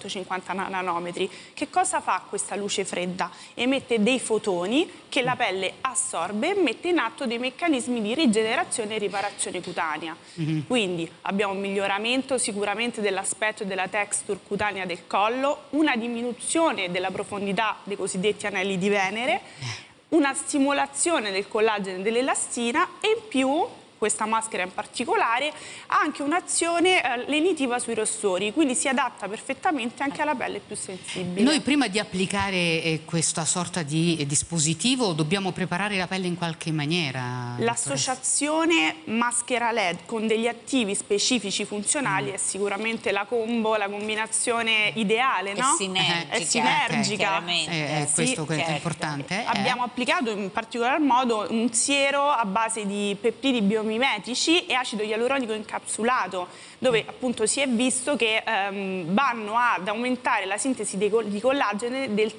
150 nanometri. Che cosa fa questa luce fredda? Emette dei fotoni che la pelle assorbe e mette in atto dei meccanismi di rigenerazione e riparazione cutanea. Quindi abbiamo un miglioramento sicuramente dell'aspetto e della texture cutanea del collo, una diminuzione della profondità dei cosiddetti anelli di Venere, una stimolazione del collagene e dell'elastina e in più questa maschera in particolare ha anche un'azione lenitiva sui rossori, quindi si adatta perfettamente anche alla pelle più sensibile. Noi prima di applicare questa sorta di dispositivo dobbiamo preparare la pelle in qualche maniera? L'associazione maschera LED con degli attivi specifici funzionali è sicuramente la combinazione ideale, no? È sinergica. È questo che è importante. Abbiamo applicato in particolar modo un siero a base di peptidi biomimetici e acido ialuronico incapsulato, dove appunto si è visto che vanno ad aumentare la sintesi di collagene del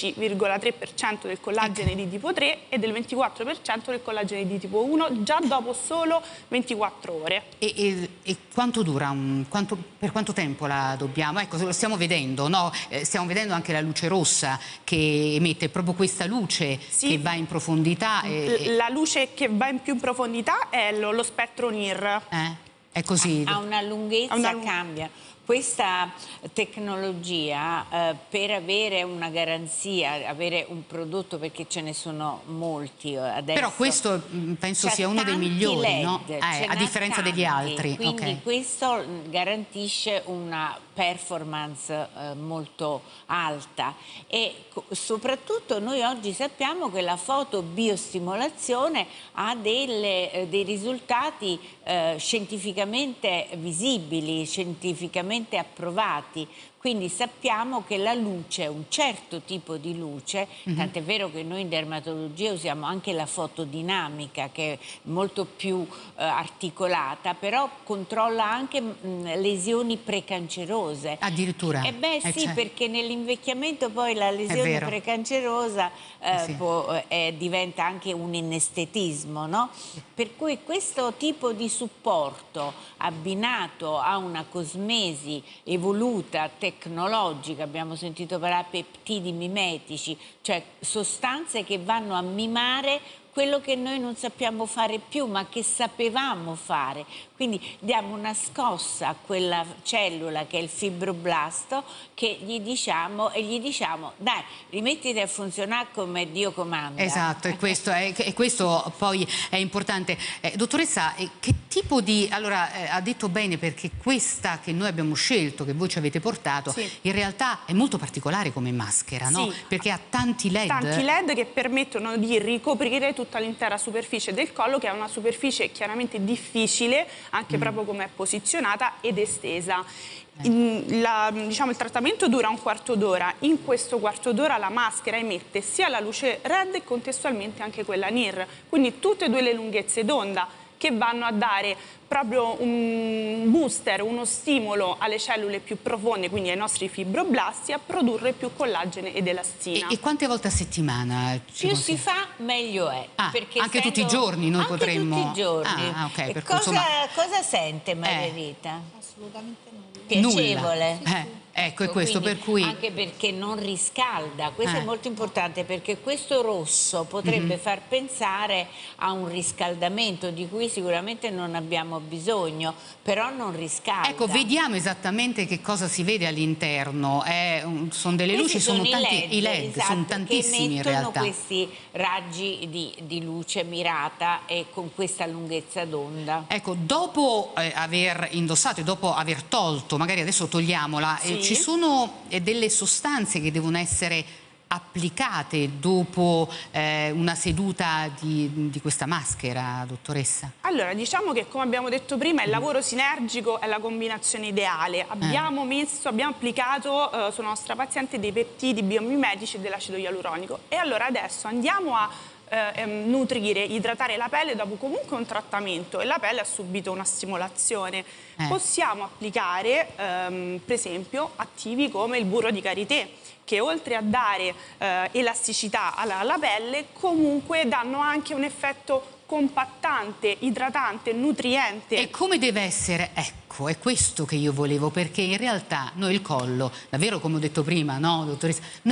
13,3% del collagene di tipo 3 e del 24% del collagene di tipo 1 già dopo solo 24 ore. E quanto dura? Per quanto tempo la dobbiamo? Ecco, lo stiamo vedendo, no? Stiamo vedendo anche la luce rossa che emette proprio questa luce che va in profondità. La luce che va in più in profondità è lo spettro NIR. È così. Ha una lunghezza, cambia. Questa tecnologia per avere una garanzia, avere un prodotto, perché ce ne sono molti adesso. Però questo penso sia uno dei migliori, LED, no? A differenza degli altri. Quindi questo garantisce una performance molto alta e soprattutto noi oggi sappiamo che la fotobiostimolazione ha dei risultati scientificamente visibili, scientificamente approvati. Quindi sappiamo che la luce, un certo tipo di luce, tant'è vero che noi in dermatologia usiamo anche la fotodinamica, che è molto più articolata, però controlla anche lesioni precancerose. Addirittura? Sì, perché nell'invecchiamento poi la lesione precancerosa diventa anche un inestetismo, no? Per cui questo tipo di supporto abbinato a una cosmesi evoluta, tecnologica, abbiamo sentito parlare peptidi mimetici, cioè sostanze che vanno a mimare quello che noi non sappiamo fare più, ma che sapevamo fare. Quindi diamo una scossa a quella cellula che è il fibroblasto, che gli diciamo dai, rimettiti a funzionare come Dio comanda. Esatto, e questo poi è importante. Dottoressa, che tipo di... Allora, ha detto bene, perché questa che noi abbiamo scelto, che voi ci avete portato, in realtà è molto particolare come maschera, no? Perché ha tanti LED. Tanti LED che permettono di ricoprire tutta l'intera superficie del collo, che è una superficie chiaramente difficile, anche proprio come è posizionata ed estesa. Il trattamento dura un quarto d'ora. In questo quarto d'ora la maschera emette sia la luce red e contestualmente anche quella NIR, quindi tutte e due le lunghezze d'onda che vanno a dare proprio un booster, uno stimolo alle cellule più profonde, quindi ai nostri fibroblasti, a produrre più collagene ed elastina. E quante volte a settimana? Più si fa, meglio è. Perché anche tutti i giorni noi potremmo... Anche tutti i giorni. Okay, cosa sente Margherita? Assolutamente nulla. Piacevole. Ecco, è questo, per cui... Anche perché non riscalda, questo è molto importante, perché questo rosso potrebbe far pensare a un riscaldamento di cui sicuramente non abbiamo bisogno, però non riscalda. Ecco, vediamo esattamente che cosa si vede all'interno. Sono delle luci, sono tanti i LED, sono tantissimi in realtà. Questi raggi di luce mirata e con questa lunghezza d'onda. Ecco, dopo aver indossato e dopo aver tolto, magari adesso togliamola, ci sono delle sostanze che devono essere applicate dopo una seduta di questa maschera, dottoressa? Allora, diciamo che, come abbiamo detto prima, il lavoro sinergico è la combinazione ideale. Abbiamo applicato sulla nostra paziente dei peptidi biomimetici e dell'acido ialuronico. E allora adesso andiamo a nutrire, idratare la pelle dopo comunque un trattamento, e la pelle ha subito una stimolazione. Possiamo applicare per esempio attivi come il burro di karité, che oltre a dare elasticità alla pelle comunque danno anche un effetto compattante, idratante, nutriente. E come deve essere? Ecco, è questo che io volevo, perché in realtà noi il collo, davvero come ho detto prima, no, dottoressa?